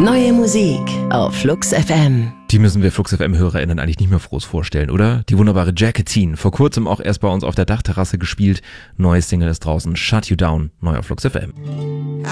Neue Musik auf Flux FM. Die müssen wir Flux FM-HörerInnen eigentlich nicht mehr groß vorstellen, oder? Die wunderbare Jacqueline, vor kurzem auch erst bei uns auf der Dachterrasse gespielt. Neues Single ist draußen, Shut You Down, neu auf Flux FM.